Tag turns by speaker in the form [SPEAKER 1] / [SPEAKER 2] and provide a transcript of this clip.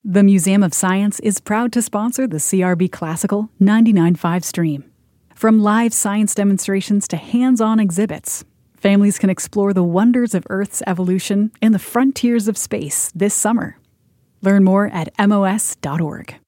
[SPEAKER 1] The Museum of Science is proud to sponsor the CRB Classical 99.5 stream. From live science demonstrations to hands-on exhibits, families can explore the wonders of Earth's evolution and the frontiers of space this summer. Learn more at mos.org.